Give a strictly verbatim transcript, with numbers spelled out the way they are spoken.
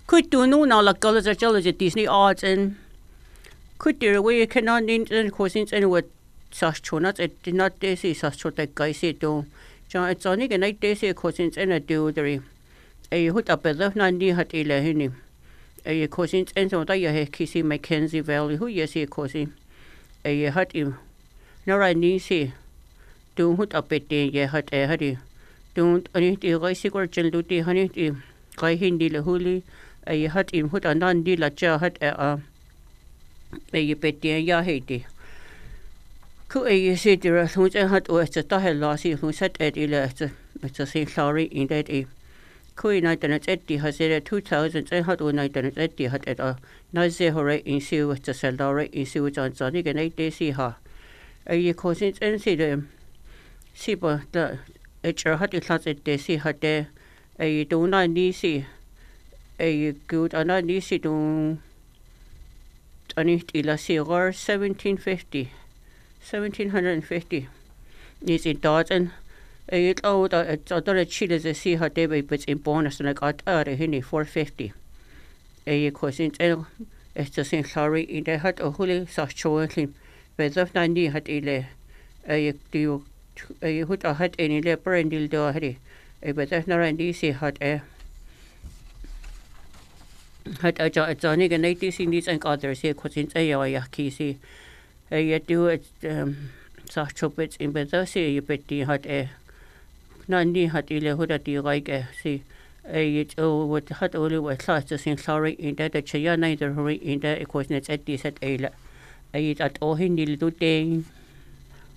Could do no now like colors are jealous at Disney arts and could there away cannot in cousins and what such chonat it did not they say such short like guys say do John it's only a night they say cousins and a do the a hood up a left ninety hat eleven a cousins and so that you have kissing Mackenzie Valley who you see cousin a hat him now I need see do hood up it day ye hat a haddy don't any the guys or chill do honey guy hindi le huli a hat him hood and non deal at your hat a a petty ya haiti Ku a say there who's a hat or it's a tahel lassie who said Eddie left it's a Saint Larry in that a Kui night and it's Eddie has said two thousand and had one night and it's Eddie had at a nice hore in sea with the Saldari in sea with on Sonic and eight days see her. A ye cousins and see them. See, but the H R had it class at they see her there. A do not need see a good and not need see to. And it is a seventeen fifty, seventeen fifty. Is it dozen? A old other chili as see her day but in bonus and I got out of henny four fifty. A cousin it's the same sorry in the hut or holy such choking. But of ninety had ele a do a hood or had any leper and deal do a a but there's no and easy hot air. Had a jar at Johnny and eighty these and others here cousins a yaki see a yet do it um such chopits in better say you petty hot air. Ninety had ele hood at you like a see a it oh what had only was class to sing sorry in that a chia neither hurry in that equation at this at a a at all hindi little thing.